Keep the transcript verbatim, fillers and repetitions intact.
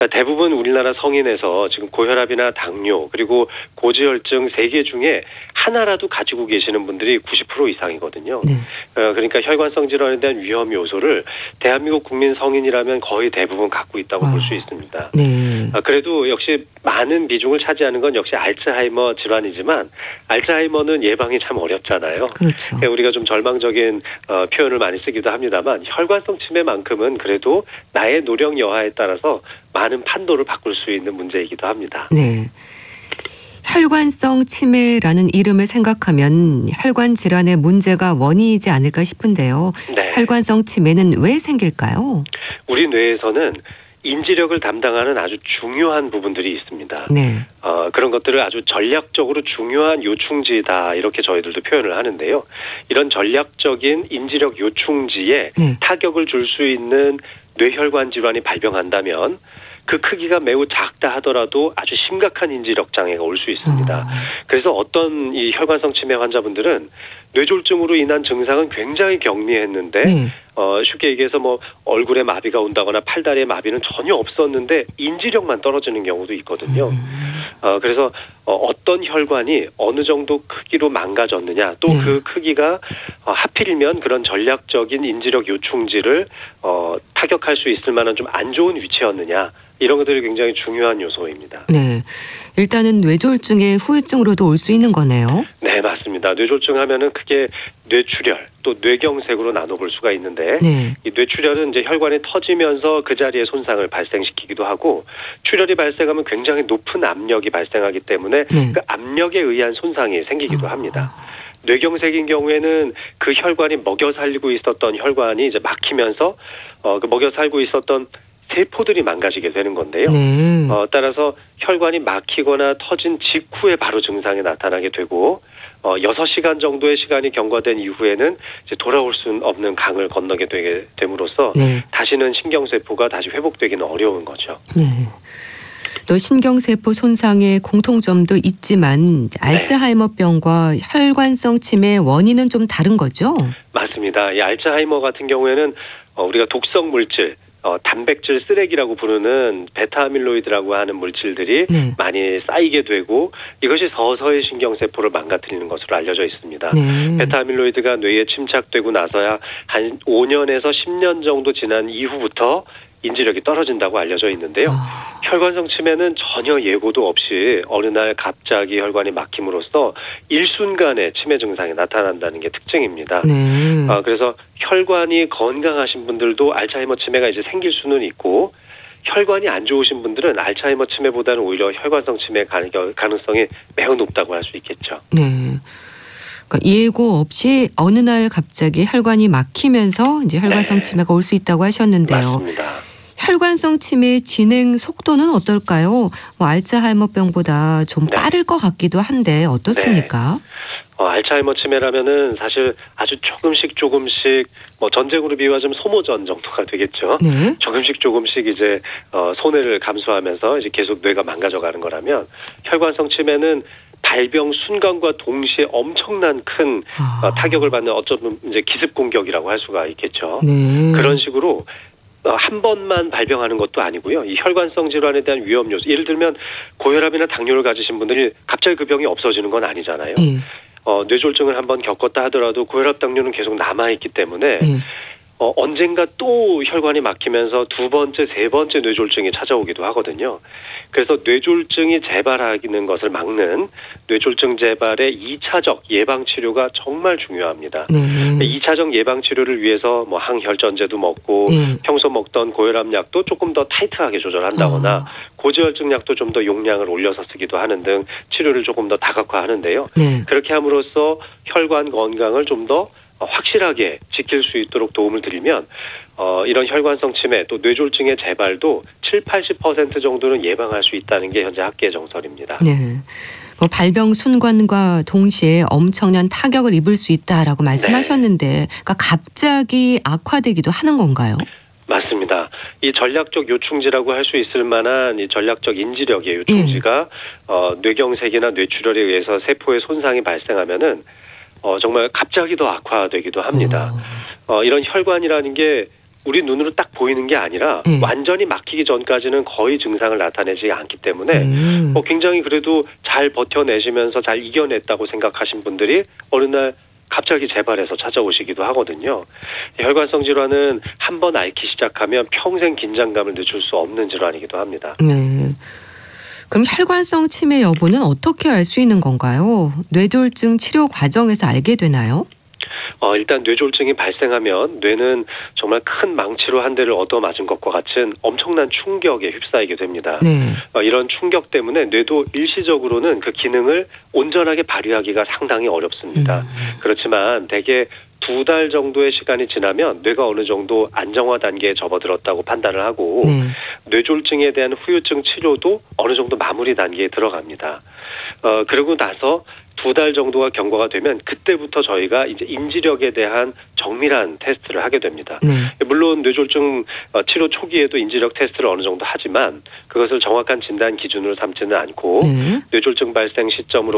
대부분 우리나라 성인에서 지금 고혈압이나 당뇨 그리고 고지혈증 세 개 중에 하나라도 가지고 계시는 분들이 구십 퍼센트 이상이거든요. 네. 어, 그러니까 혈관성 질환에 대한 위험 요소를 대한민국 국민 성인이라면 거의 대부분 갖고 있다고 아, 볼 수 있습니다. 네. 아, 그래도 역시 많은 비중을 차지하는 건 역시 알츠하이머 질환이지만 알츠하이머는 예방이 참 어렵잖아요. 그렇죠. 우리가 좀 절망적인 어, 표현을 많이 쓰기도 합니다만 혈관성 치매만큼은 그래도 나의 노력 여하에 따라서 많은 판도를 바꿀 수 있는 문제이기도 합니다. 네. 혈관성 치매라는 이름을 생각하면 혈관 질환의 문제가 원인이지 않을까 싶은데요. 네. 혈관성 치매는 왜 생길까요? 우리 뇌에서는 인지력을 담당하는 아주 중요한 부분들이 있습니다. 네. 어, 그런 것들을 아주 전략적으로 중요한 요충지다 이렇게 저희들도 표현을 하는데요. 이런 전략적인 인지력 요충지에 네. 타격을 줄 수 있는 뇌혈관 질환이 발병한다면 그 크기가 매우 작다 하더라도 아주 심각한 인지력 장애가 올 수 있습니다. 아. 그래서 어떤 이 혈관성 치매 환자분들은 뇌졸중으로 인한 증상은 굉장히 경미했는데 네. 어, 쉽게 얘기해서 뭐 얼굴에 마비가 온다거나 팔다리에 마비는 전혀 없었는데 인지력만 떨어지는 경우도 있거든요. 음. 어, 그래서 어, 어떤 혈관이 어느 정도 크기로 망가졌느냐 또 그 네. 크기가 어, 하필이면 그런 전략적인 인지력 요충지를 어, 타격할 수 있을 만한 좀 안 좋은 위치였느냐 이런 것들이 굉장히 중요한 요소입니다. 네. 일단은 뇌졸중의 후유증으로도 올 수 있는 거네요. 네, 맞습니다. 뇌졸중 하면은 크게 뇌출혈 또 뇌경색으로 나눠볼 수가 있는데 네. 이 뇌출혈은 이제 혈관이 터지면서 그 자리에 손상을 발생시키기도 하고 출혈이 발생하면 굉장히 높은 압력이 발생하기 때문에 네. 그 압력에 의한 손상이 생기기도 아. 합니다. 뇌경색인 경우에는 그 혈관이 먹여 살리고 있었던 혈관이 이제 막히면서 어, 그 먹여 살고 있었던 세포들이 망가지게 되는 건데요. 네. 어, 따라서 혈관이 막히거나 터진 직후에 바로 증상이 나타나게 되고 어, 여섯 시간 정도의 시간이 경과된 이후에는 이제 돌아올 수 없는 강을 건너게 되게 됨으로써 네. 다시는 신경세포가 다시 회복되기는 어려운 거죠. 네. 또 신경세포 손상의 공통점도 있지만 알츠하이머병과 혈관성 치매의 원인은 좀 다른 거죠? 맞습니다. 이 알츠하이머 같은 경우에는 어, 우리가 독성 물질 어, 단백질 쓰레기라고 부르는 베타아밀로이드라고 하는 물질들이 네. 많이 쌓이게 되고 이것이 서서히 신경세포를 망가뜨리는 것으로 알려져 있습니다. 네. 베타아밀로이드가 뇌에 침착되고 나서야 한 오 년에서 십 년 정도 지난 이후부터 인지력이 떨어진다고 알려져 있는데요. 아. 혈관성 치매는 전혀 예고도 없이 어느 날 갑자기 혈관이 막힘으로써 일순간에 치매 증상이 나타난다는 게 특징입니다. 네. 어, 그래서 혈관이 건강하신 분들도 알츠하이머 치매가 이제 생길 수는 있고 혈관이 안 좋으신 분들은 알츠하이머 치매보다는 오히려 혈관성 치매 가능성이 매우 높다고 할 수 있겠죠. 네. 그러니까 예고 없이 어느 날 갑자기 혈관이 막히면서 이제 혈관성 네. 치매가 올 수 있다고 하셨는데요. 맞습니다. 혈관성 치매의 진행 속도는 어떨까요? 뭐 알츠하이머병보다 좀 네. 빠를 것 같기도 한데 어떻습니까? 어, 알츠하이머 치매라면은 사실 아주 조금씩 조금씩 뭐 전쟁으로 비유하자면 소모전 정도가 되겠죠. 네. 조금씩 조금씩 이제 어, 손해를 감수하면서 이제 계속 뇌가 망가져가는 거라면 혈관성 치매는 발병 순간과 동시에 엄청난 큰 아. 어, 타격을 받는 어쩌면 이제 기습 공격이라고 할 수가 있겠죠. 네. 그런 식으로 어, 한 번만 발병하는 것도 아니고요. 이 혈관성 질환에 대한 위험 요소. 예를 들면 고혈압이나 당뇨를 가지신 분들이 갑자기 그 병이 없어지는 건 아니잖아요. 네. 어, 뇌졸중을 한번 겪었다 하더라도 고혈압 당뇨는 계속 남아있기 때문에 네. 어, 언젠가 또 혈관이 막히면서 두 번째, 세 번째 뇌졸중이 찾아오기도 하거든요. 그래서 뇌졸중이 재발하는 것을 막는 뇌졸중 재발의 이 차적 예방치료가 정말 중요합니다. 네. 이 차적 예방치료를 위해서 뭐 항혈전제도 먹고 네. 평소 먹던 고혈압 약도 조금 더 타이트하게 조절한다거나 어. 고지혈증 약도 좀 더 용량을 올려서 쓰기도 하는 등 치료를 조금 더 다각화하는데요. 네. 그렇게 함으로써 혈관 건강을 좀 더 확실하게 지킬 수 있도록 도움을 드리면 어, 이런 혈관성 치매 또 뇌졸중의 재발도 칠, 팔십 퍼센트 정도는 예방할 수 있다는 게 현재 학계 정설입니다. 네. 뭐 발병 순간과 동시에 엄청난 타격을 입을 수 있다라고 말씀하셨는데 그러니까 갑자기 악화되기도 하는 건가요? 맞습니다. 이 전략적 요충지라고 할 수 있을 만한 이 전략적 인지력의 요충지가 예. 어, 뇌경색이나 뇌출혈에 의해서 세포의 손상이 발생하면은 어, 정말 갑자기 더 악화되기도 합니다. 어. 어, 이런 혈관이라는 게 우리 눈으로 딱 보이는 게 아니라 네. 완전히 막히기 전까지는 거의 증상을 나타내지 않기 때문에 음. 뭐 굉장히 그래도 잘 버텨내시면서 잘 이겨냈다고 생각하신 분들이 어느 날 갑자기 재발해서 찾아오시기도 하거든요. 혈관성 질환은 한 번 앓기 시작하면 평생 긴장감을 늦출 수 없는 질환이기도 합니다. 네. 그럼 혈관성 치매 여부는 어떻게 알 수 있는 건가요? 뇌졸중 치료 과정에서 알게 되나요? 어, 일단 뇌졸중이 발생하면 뇌는 정말 큰 망치로 한 대를 얻어맞은 것과 같은 엄청난 충격에 휩싸이게 됩니다. 네. 어, 이런 충격 때문에 뇌도 일시적으로는 그 기능을 온전하게 발휘하기가 상당히 어렵습니다. 음. 그렇지만 대개 두 달 정도의 시간이 지나면 뇌가 어느 정도 안정화 단계에 접어들었다고 판단을 하고 네. 뇌졸중에 대한 후유증 치료도 어느 정도 마무리 단계에 들어갑니다. 어, 그러고 나서 두 달 정도가 경과가 되면 그때부터 저희가 이제 인지력에 대한 정밀한 테스트를 하게 됩니다. 네. 물론 뇌졸중 치료 초기에도 인지력 테스트를 어느 정도 하지만 그것을 정확한 진단 기준으로 삼지는 않고 네. 뇌졸중 발생 시점으로